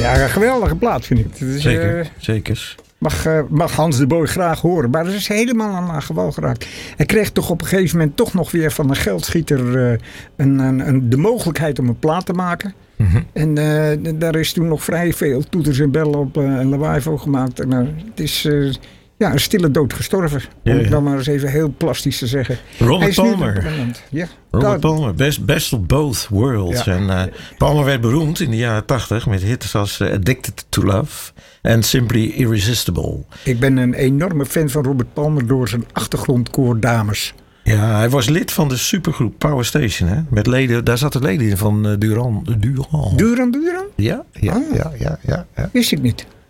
Ja, een geweldige plaat vind ik. Het is, Zeker. Mag Hans de Boy graag horen. Maar dat is helemaal aan lage wal geraakt. Hij kreeg toch op een gegeven moment toch nog weer van een geldschieter de mogelijkheid om een plaat te maken. Mm-hmm. En daar is toen nog vrij veel toeters en bellen op en lawaai voor gemaakt. En, het is een stille dood gestorven. Om het dan maar eens even heel plastisch te zeggen. Robert Palmer. Robert Palmer, best of both worlds. Ja. En Palmer werd beroemd in de jaren 80 met hits als Addicted to Love en Simply Irresistible. Ik ben een enorme fan van Robert Palmer door zijn achtergrondkoor dames. Ja, hij was lid van de supergroep Power Station. Hè? Met leden, daar zaten leden in van Duran. Duran? Ja. Wist ik niet.